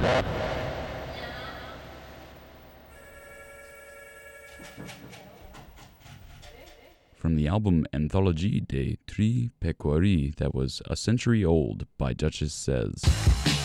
From the album Anthologie des Trois Pecories, that was A Century Old by Duchess Says.